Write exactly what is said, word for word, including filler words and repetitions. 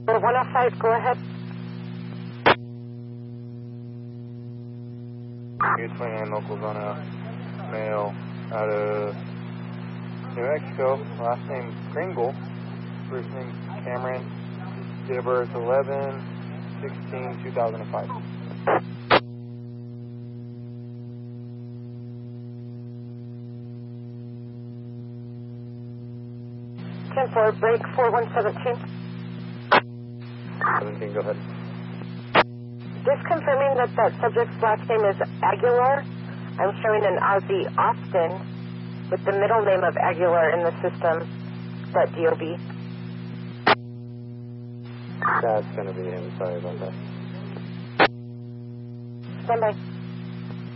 one oh five, go ahead. You're twenty-nine locals on a male out of New Mexico. Last name Kringle. First name Cameron. Date of birth eleven sixteen two thousand five. ten four, break four one seventeen. seventeen, go ahead. Just confirming that that subject's last name is Aguilar. I'm showing an Ozzy Austin with the middle name of Aguilar in the system. That D O B. That's going to be him. Sorry about that. Stand by.